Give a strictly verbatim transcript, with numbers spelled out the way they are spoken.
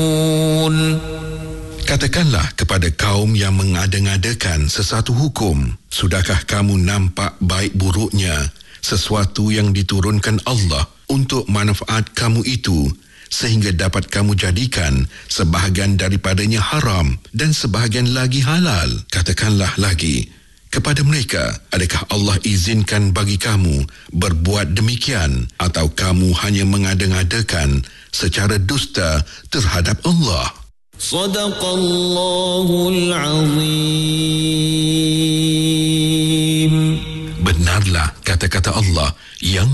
Katakanlah kepada kaum yang mengada-ngadakan sesuatu hukum, sudahkah kamu nampak baik buruknya sesuatu yang diturunkan Allah untuk manfaat kamu itu, sehingga dapat kamu jadikan sebahagian daripadanya haram dan sebahagian lagi halal? Katakanlah lagi kepada mereka, adakah Allah izinkan bagi kamu berbuat demikian, atau kamu hanya mengada-ngadakan secara dusta terhadap Allah? Sadaqallahul Azim. Benarlah kata-kata Allah yang